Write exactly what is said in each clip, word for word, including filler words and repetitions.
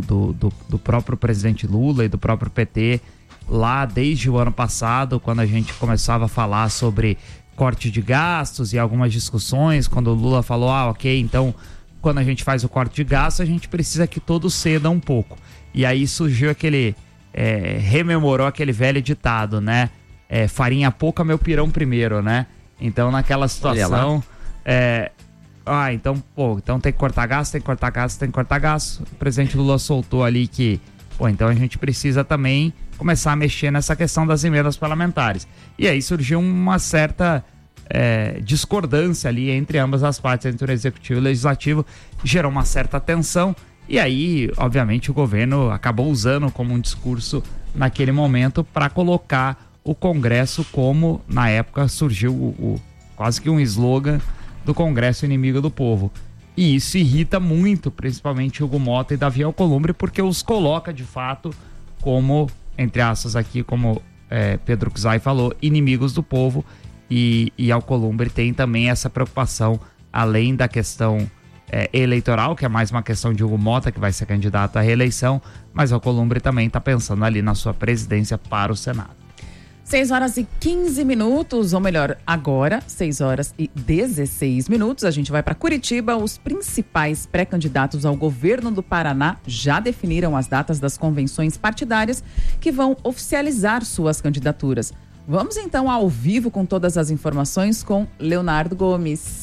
do, do, do próprio presidente Lula e do próprio P T lá desde o ano passado, quando a gente começava a falar sobre corte de gastos e algumas discussões, quando o Lula falou, ah, ok, então quando a gente faz o corte de gastos, a gente precisa que todos cedam um pouco. E aí surgiu aquele, é, rememorou aquele velho ditado, né? É, farinha pouca, meu pirão primeiro, né? Então naquela situação, é, ah, então, pô, então tem que cortar gasto, tem que cortar gasto, tem que cortar gasto. O presidente Lula soltou ali que, pô, então a gente precisa também começar a mexer nessa questão das emendas parlamentares. E aí surgiu uma certa é, discordância ali entre ambas as partes, entre o executivo e o legislativo, gerou uma certa tensão, e aí, obviamente, o governo acabou usando como um discurso naquele momento para colocar o Congresso como, na época, surgiu o, o, quase que um slogan do Congresso inimigo do povo. E isso irrita muito, principalmente Hugo Mota e Davi Alcolumbre, porque os coloca, de fato, como, entre aspas aqui, como é, Pedro Cusai falou, inimigos do povo, e, e Alcolumbre tem também essa preocupação, além da questão é, eleitoral, que é mais uma questão de Hugo Mota, que vai ser candidato à reeleição, mas Alcolumbre também está pensando ali na sua presidência para o Senado. seis horas e quinze minutos, ou melhor, agora, seis horas e dezesseis minutos. A gente vai para Curitiba. Os principais pré-candidatos ao governo do Paraná já definiram as datas das convenções partidárias que vão oficializar suas candidaturas. Vamos então ao vivo com todas as informações com Leonardo Gomes.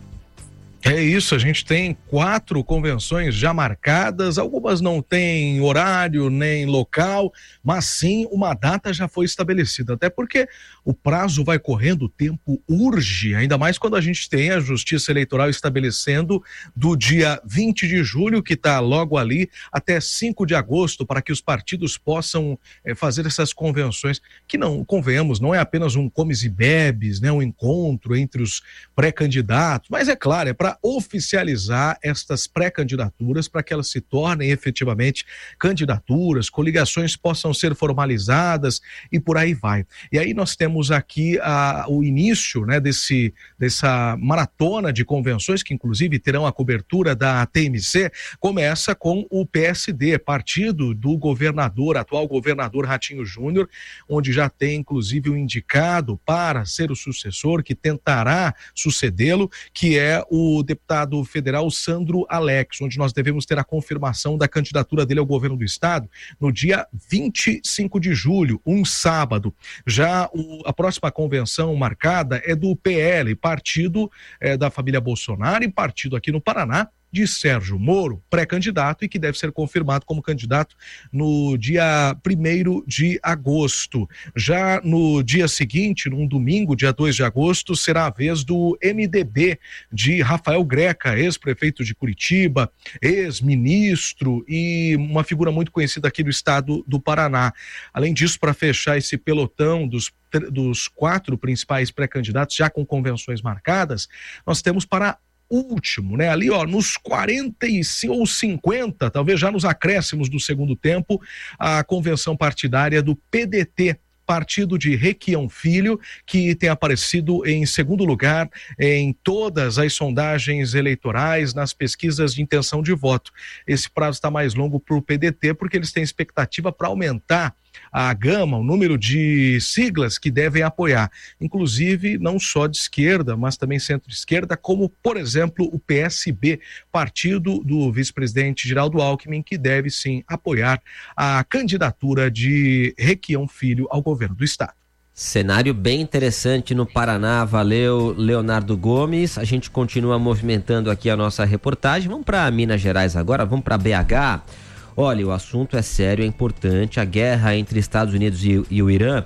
É isso, a gente tem quatro convenções já marcadas, algumas não têm horário nem local, mas sim uma data já foi estabelecida, até porque o prazo vai correndo, o tempo urge, ainda mais quando a gente tem a Justiça Eleitoral estabelecendo do dia vinte de julho, que está logo ali, até cinco de agosto, para que os partidos possam é, fazer essas convenções, que não, convenhamos, não é apenas um comes e bebes, né, um encontro entre os pré-candidatos, mas é claro, é para oficializar estas pré-candidaturas, para que elas se tornem efetivamente candidaturas, coligações possam ser formalizadas e por aí vai. E aí nós temos aqui a, o início, né, desse, dessa maratona de convenções, que inclusive terão a cobertura da T M C, começa com o P S D, partido do governador, atual governador Ratinho Júnior, onde já tem inclusive um indicado para ser o sucessor, que tentará sucedê-lo, que é o deputado federal Sandro Alex, onde nós devemos ter a confirmação da candidatura dele ao governo do estado no dia vinte e cinco de julho, um sábado. Já o, a próxima convenção marcada é do P L, partido é, da família Bolsonaro, e partido aqui no Paraná de Sérgio Moro, pré-candidato, e que deve ser confirmado como candidato no dia primeiro de agosto. Já no dia seguinte, num domingo, dia dois de agosto, será a vez do M D B de Rafael Greca, ex-prefeito de Curitiba, ex-ministro e uma figura muito conhecida aqui do estado do Paraná. Além disso, para fechar esse pelotão dos dos quatro principais pré-candidatos, já com convenções marcadas, nós temos para último, né? Ali, ó, nos quarenta e cinco ou cinquenta, talvez já nos acréscimos do segundo tempo, a convenção partidária do P D T, partido de Requião Filho, que tem aparecido em segundo lugar em todas as sondagens eleitorais, nas pesquisas de intenção de voto. Esse prazo está mais longo para o P D T, porque eles têm expectativa para aumentar a gama, o número de siglas que devem apoiar, inclusive não só de esquerda, mas também centro-esquerda, como, por exemplo, o P S B, partido do vice-presidente Geraldo Alckmin, que deve sim apoiar a candidatura de Requião Filho ao governo do estado. Cenário bem interessante no Paraná, valeu Leonardo Gomes. A gente continua movimentando aqui a nossa reportagem. Vamos para Minas Gerais agora, vamos para B H. Olha, o assunto é sério, é importante. A guerra entre Estados Unidos e, e o Irã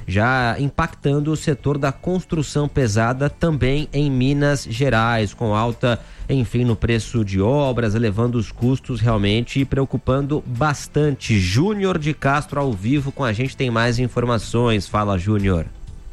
já impactando o setor da construção pesada também em Minas Gerais, com alta, enfim, no preço de obras, elevando os custos realmente e preocupando bastante. Júnior de Castro ao vivo com a gente, tem mais informações. Fala, Júnior.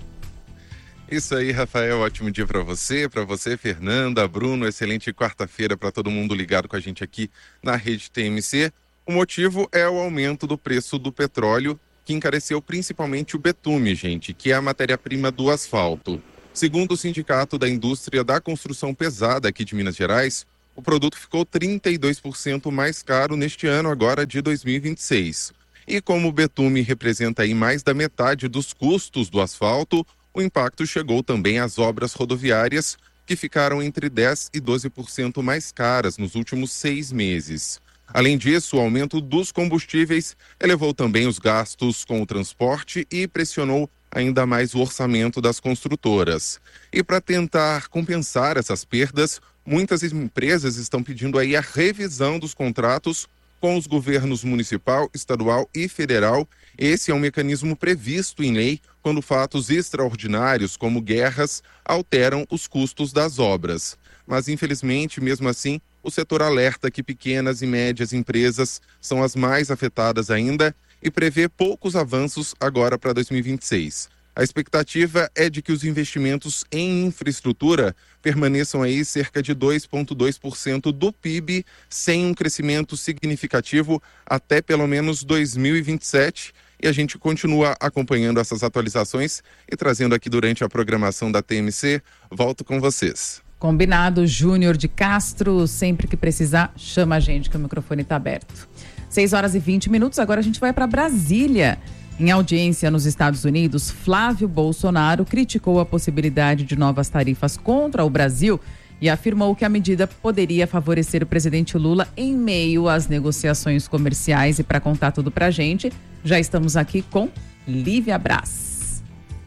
Isso aí, Rafael, ótimo dia para você, para você, Fernanda, Bruno, excelente quarta-feira para todo mundo ligado com a gente aqui na Rede T M C. O motivo é o aumento do preço do petróleo, que encareceu principalmente o betume, gente, que é a matéria-prima do asfalto. Segundo o Sindicato da Indústria da Construção Pesada aqui de Minas Gerais, o produto ficou trinta e dois por cento mais caro neste ano, agora de dois mil e vinte e seis. E como o betume representa aí mais da metade dos custos do asfalto, o impacto chegou também às obras rodoviárias, que ficaram entre dez e doze por cento mais caras nos últimos seis meses. Além disso, o aumento dos combustíveis elevou também os gastos com o transporte e pressionou ainda mais o orçamento das construtoras. E para tentar compensar essas perdas, muitas empresas estão pedindo aí a revisão dos contratos com os governos municipal, estadual e federal. Esse é um mecanismo previsto em lei quando fatos extraordinários, como guerras, alteram os custos das obras. Mas, infelizmente, mesmo assim, o setor alerta que pequenas e médias empresas são as mais afetadas ainda e prevê poucos avanços agora para dois mil e vinte e seis. A expectativa é de que os investimentos em infraestrutura permaneçam aí cerca de dois vírgula dois por cento do P I B, sem um crescimento significativo até pelo menos dois mil e vinte e sete. E a gente continua acompanhando essas atualizações e trazendo aqui durante a programação da T M C. Volto com vocês. Combinado, Júnior de Castro. Sempre que precisar, chama a gente que o microfone está aberto. seis horas e vinte minutos, agora a gente vai para Brasília. Em audiência nos Estados Unidos, Flávio Bolsonaro criticou a possibilidade de novas tarifas contra o Brasil e afirmou que a medida poderia favorecer o presidente Lula em meio às negociações comerciais. E para contar tudo para a gente, já estamos aqui com Lívia Braz.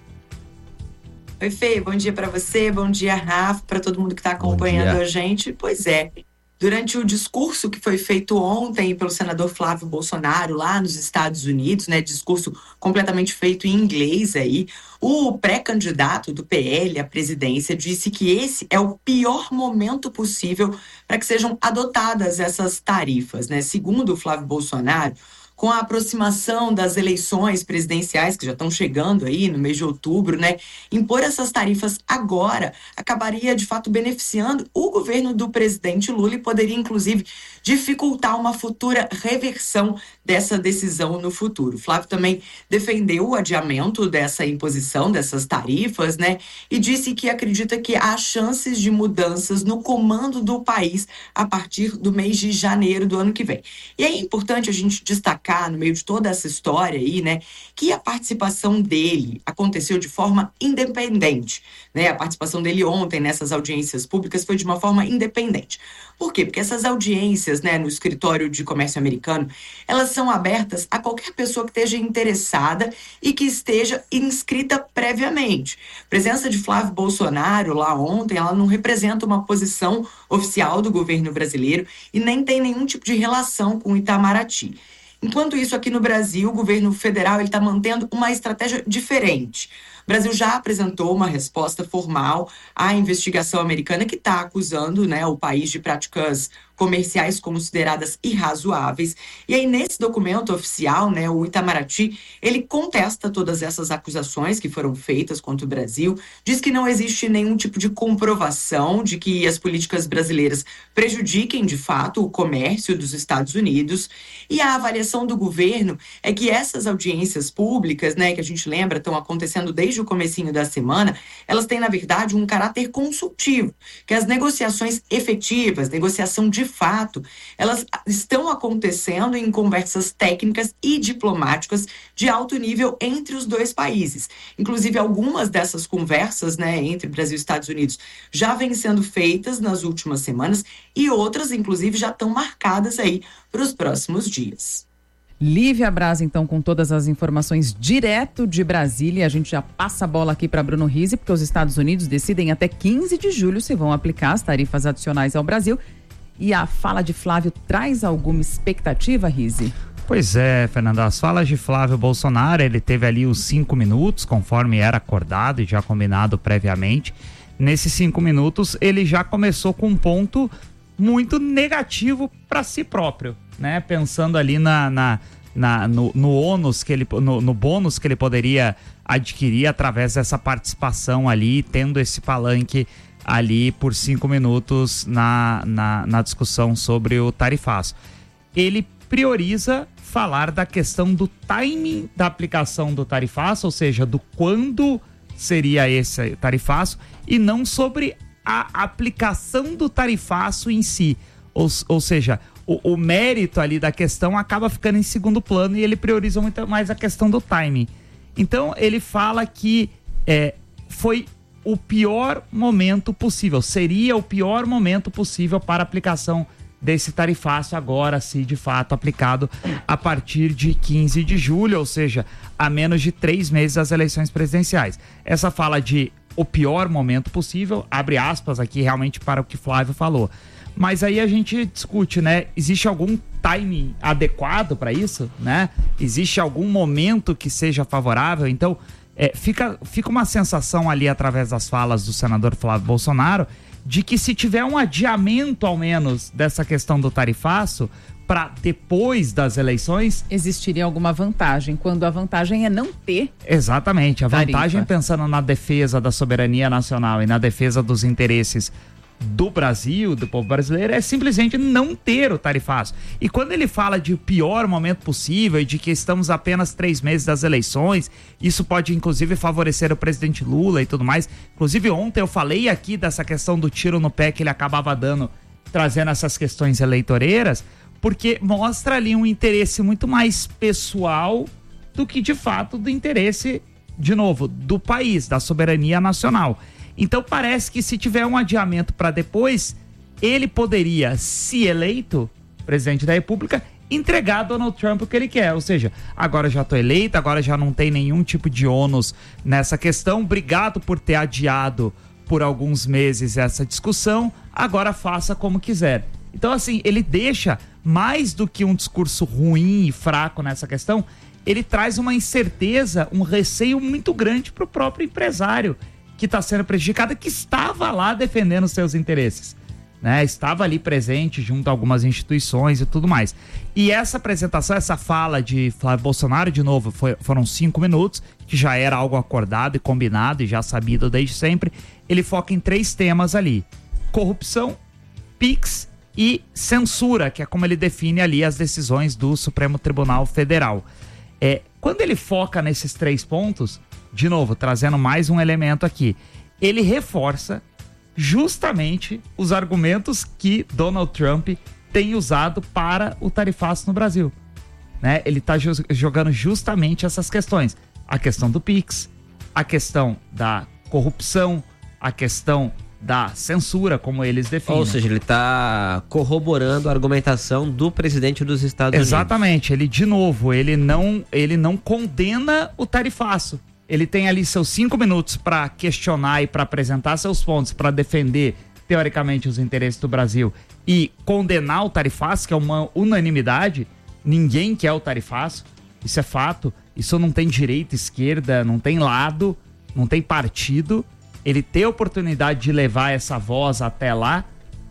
Oi, Fê, bom dia para você, bom dia, Rafa, para todo mundo que está acompanhando a gente. Pois é, durante o discurso que foi feito ontem pelo senador Flávio Bolsonaro lá nos Estados Unidos, né, discurso completamente feito em inglês aí, o pré-candidato do P L à presidência disse que esse é o pior momento possível para que sejam adotadas essas tarifas, né? Segundo o Flávio Bolsonaro, com a aproximação das eleições presidenciais, que já estão chegando aí no mês de outubro, né? Impor essas tarifas agora acabaria, de fato, beneficiando o governo do presidente Lula e poderia, inclusive, dificultar uma futura reversão dessa decisão no futuro. Flávio também defendeu o adiamento dessa imposição, dessas tarifas, né? E disse que acredita que há chances de mudanças no comando do país a partir do mês de janeiro do ano que vem. E é importante a gente destacar no meio de toda essa história aí, né, que a participação dele aconteceu de forma independente, né? A participação dele ontem nessas audiências públicas foi de uma forma independente. Por quê? Porque essas audiências, né, no escritório de comércio americano, elas são abertas a qualquer pessoa que esteja interessada e que esteja inscrita previamente. A presença de Flávio Bolsonaro lá ontem, ela não representa uma posição oficial do governo brasileiro e nem tem nenhum tipo de relação com o Itamaraty. Enquanto isso, aqui no Brasil, o governo federal está mantendo uma estratégia diferente. O Brasil já apresentou uma resposta formal à investigação americana que está acusando, né, o país de práticas comerciais consideradas irrazoáveis. E aí, nesse documento oficial, né, o Itamaraty, ele contesta todas essas acusações que foram feitas contra o Brasil, diz que não existe nenhum tipo de comprovação de que as políticas brasileiras prejudiquem, de fato, o comércio dos Estados Unidos. E a avaliação do governo é que essas audiências públicas, né, que a gente lembra, estão acontecendo desde o comecinho da semana, elas têm, na verdade, um caráter consultivo, que as negociações efetivas, negociação de fato, elas estão acontecendo em conversas técnicas e diplomáticas de alto nível entre os dois países. Inclusive, algumas dessas conversas, né, entre Brasil e Estados Unidos já vêm sendo feitas nas últimas semanas e outras, inclusive, já estão marcadas aí para os próximos dias. Lívia Braz, então, com todas as informações direto de Brasília. A gente já passa a bola aqui para Bruno Rizzi, porque os Estados Unidos decidem até quinze de julho se vão aplicar as tarifas adicionais ao Brasil. E a fala de Flávio traz alguma expectativa, Rizzi? Pois é, Fernanda, as falas de Flávio Bolsonaro, ele teve ali os cinco minutos, conforme era acordado e já combinado previamente. Nesses cinco minutos, ele já começou com um ponto muito negativo para si próprio, né? Pensando ali na, na, na, no, no ônus que ele, no, no bônus que ele poderia adquirir através dessa participação ali, tendo esse palanque ali por cinco minutos na, na, na discussão sobre o tarifaço. Ele prioriza falar da questão do timing da aplicação do tarifaço, ou seja, do quando seria esse tarifaço, e não sobre a aplicação do tarifaço em si. Ou, ou seja, o, o mérito ali da questão acaba ficando em segundo plano e ele prioriza muito mais a questão do timing. Então, ele fala que é, foi o pior momento possível, seria o pior momento possível para a aplicação desse tarifaço agora, se de fato aplicado a partir de quinze de julho, ou seja, a menos de três meses das eleições presidenciais. Essa fala de o pior momento possível, abre aspas aqui realmente para o que Flávio falou. Mas aí a gente discute, né? Existe algum timing adequado para isso, né? Existe algum momento que seja favorável? Então, é, fica, fica uma sensação ali através das falas do senador Flávio Bolsonaro de que se tiver um adiamento, ao menos, dessa questão do tarifaço para depois das eleições... Existiria alguma vantagem, quando a vantagem é não ter... Exatamente, a tarifa. Vantagem pensando na defesa da soberania nacional e na defesa dos interesses do Brasil, do povo brasileiro, é simplesmente não ter o tarifaço. E quando ele fala de o pior momento possível e de que estamos apenas três meses das eleições, isso pode inclusive favorecer o presidente Lula e tudo mais. Inclusive ontem eu falei aqui dessa questão do tiro no pé que ele acabava dando, trazendo essas questões eleitoreiras, porque mostra ali um interesse muito mais pessoal do que de fato do interesse, de novo, do país, da soberania nacional. Então parece que se tiver um adiamento para depois, ele poderia, se eleito presidente da República, entregar a Donald Trump o que ele quer. Ou seja, agora já estou eleito, agora já não tem nenhum tipo de ônus nessa questão. Obrigado por ter adiado por alguns meses essa discussão, agora faça como quiser. Então assim, ele deixa mais do que um discurso ruim e fraco nessa questão, ele traz uma incerteza, um receio muito grande para o próprio empresário que está sendo prejudicado, que estava lá defendendo seus interesses, né? Estava ali presente junto a algumas instituições e tudo mais. E essa apresentação, essa fala de Flávio Bolsonaro, de novo, foi, foram cinco minutos, que já era algo acordado e combinado e já sabido desde sempre. Ele foca em três temas ali: corrupção, Pix e censura, que é como ele define ali as decisões do Supremo Tribunal Federal. É, quando ele foca nesses três pontos, de novo, trazendo mais um elemento aqui, ele reforça justamente os argumentos que Donald Trump tem usado para o tarifaço no Brasil, né? Ele está ju- jogando justamente essas questões. A questão do Pix, a questão da corrupção, a questão da censura, como eles definem. Ou seja, ele está corroborando a argumentação do presidente dos Estados Unidos. Exatamente. Ele, de novo, ele não, ele não condena o tarifaço. Ele tem ali seus cinco minutos para questionar e para apresentar seus pontos, para defender, teoricamente, os interesses do Brasil e condenar o tarifaço, que é uma unanimidade. Ninguém quer o tarifaço, isso é fato. Isso não tem direita, esquerda, não tem lado, não tem partido. Ele tem a oportunidade de levar essa voz até lá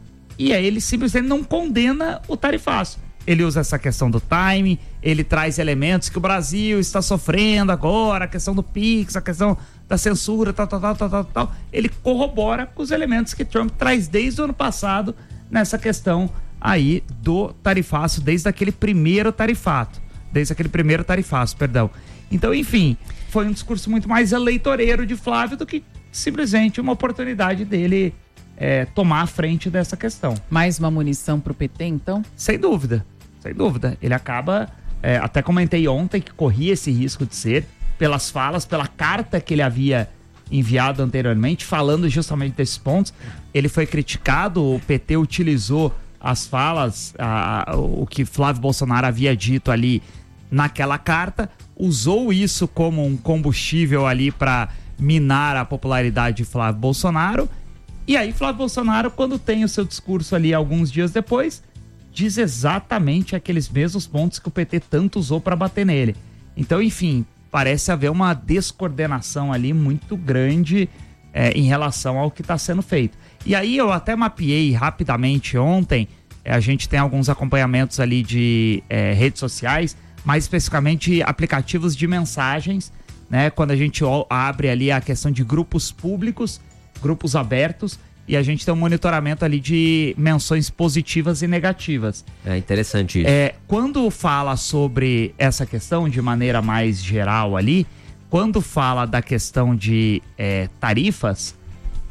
e aí ele simplesmente não condena o tarifaço. Ele usa essa questão do timing, ele traz elementos que o Brasil está sofrendo agora, a questão do Pix, a questão da censura, tal, tal, tal, tal, tal, tal. Ele corrobora com os elementos que Trump traz desde o ano passado nessa questão aí do tarifaço, desde aquele primeiro tarifato, desde aquele primeiro tarifaço, perdão. Então, enfim, foi um discurso muito mais eleitoreiro de Flávio do que simplesmente uma oportunidade dele é, tomar a frente dessa questão. Mais uma munição pro P T, então? Sem dúvida, sem dúvida. Ele acaba, é, até comentei ontem que corria esse risco de ser, pelas falas, pela carta que ele havia enviado anteriormente, falando justamente desses pontos. Ele foi criticado, o P T utilizou as falas, a, a, o que Flávio Bolsonaro havia dito ali naquela carta, usou isso como um combustível ali para minar a popularidade de Flávio Bolsonaro. E aí Flávio Bolsonaro, quando tem o seu discurso ali alguns dias depois, diz exatamente aqueles mesmos pontos que o P T tanto usou para bater nele. Então, enfim, parece haver uma descoordenação ali muito grande é, em relação ao que está sendo feito. E aí eu até mapeei rapidamente ontem, é, a gente tem alguns acompanhamentos ali de é, redes sociais, mais especificamente aplicativos de mensagens, né? Quando a gente abre ali a questão de grupos públicos, grupos abertos, e a gente tem um monitoramento ali de menções positivas e negativas. É interessante isso. É, quando fala sobre essa questão de maneira mais geral ali, quando fala da questão de é, tarifas,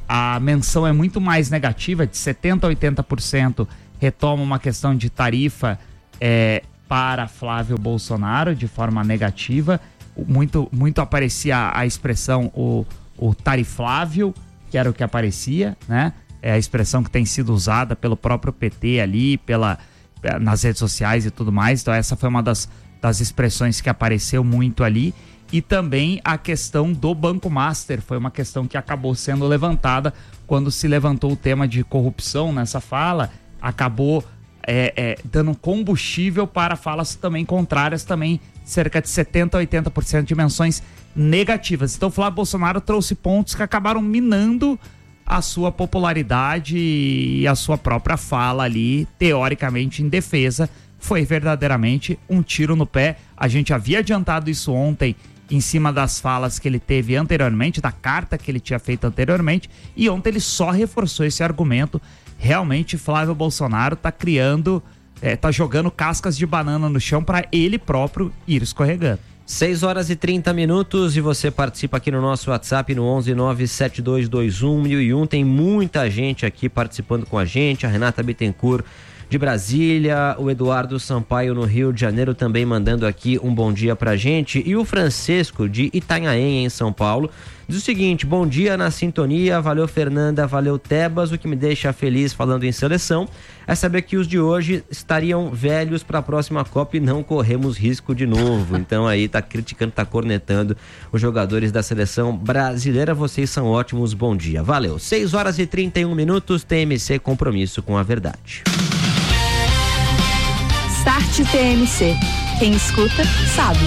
a menção é muito mais negativa, de setenta por cento a oitenta por cento retoma uma questão de tarifa é, para Flávio Bolsonaro de forma negativa. Muito, muito aparecia a expressão o, o tariflávio, que era o que aparecia, né? É a expressão que tem sido usada pelo próprio P T ali, pela, nas redes sociais e tudo mais. Então essa foi uma das, das expressões que apareceu muito ali. E também a questão do Banco Master, foi uma questão que acabou sendo levantada quando se levantou o tema de corrupção nessa fala, acabou é, é, dando combustível para falas também contrárias, também cerca de setenta a oitenta por cento de menções negativas. Então o Flávio Bolsonaro trouxe pontos que acabaram minando a sua popularidade e a sua própria fala ali, teoricamente em defesa. Foi verdadeiramente um tiro no pé. A gente havia adiantado isso ontem em cima das falas que ele teve anteriormente, da carta que ele tinha feito anteriormente, e ontem ele só reforçou esse argumento. Realmente Flávio Bolsonaro tá criando, é, tá jogando cascas de banana no chão para ele próprio ir escorregando. seis horas e trinta minutos e você participa aqui no nosso WhatsApp no onze nove sete dois dois um mil e um. Tem muita gente aqui participando com a gente. A Renata Bittencourt de Brasília, o Eduardo Sampaio no Rio de Janeiro também mandando aqui um bom dia pra gente, e o Francisco de Itanhaém em São Paulo diz o seguinte: bom dia na sintonia, valeu Fernanda, valeu Tebas. O que me deixa feliz falando em seleção é saber que os de hoje estariam velhos para a próxima Copa e não corremos risco de novo. Então aí tá criticando, tá cornetando os jogadores da seleção brasileira. Vocês são ótimos, bom dia, valeu. seis horas e trinta e um minutos, T M C, compromisso com a verdade. Start T M C. Quem escuta, sabe.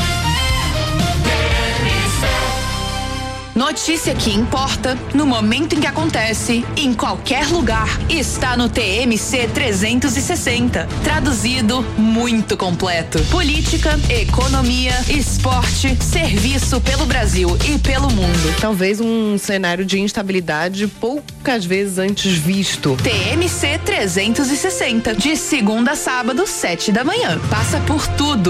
Notícia que importa, no momento em que acontece, em qualquer lugar, está no T M C trezentos e sessenta. Traduzido, muito completo. Política, economia, esporte, serviço pelo Brasil e pelo mundo. Talvez um cenário de instabilidade poucas vezes antes visto. T M C trezentos e sessenta, de segunda a sábado, sete da manhã. Passa por tudo